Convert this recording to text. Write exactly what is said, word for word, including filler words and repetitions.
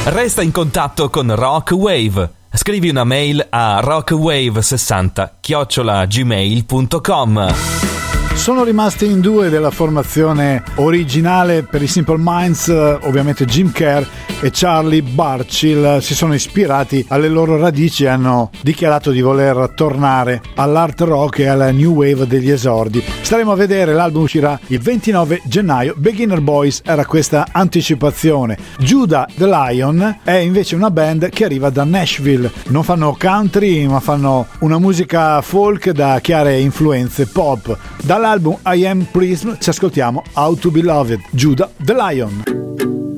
Resta in contatto con Rock Wave. Scrivi una mail a rockwave sessanta chiocciola gmail punto com. Sono rimasti in due della formazione originale per i Simple Minds, ovviamente Jim Kerr e Charlie Burchill si sono ispirati alle loro radici e hanno dichiarato di voler tornare all'art rock e alla new wave degli esordi. Staremo a vedere, l'album uscirà il ventinove gennaio. Beginner Boys era questa anticipazione. Judah the Lion è invece una band che arriva da Nashville. Non fanno country, ma fanno una musica folk da chiare influenze pop. Dall'album I Am Prism ci ascoltiamo How to Be Loved, Judah the Lion.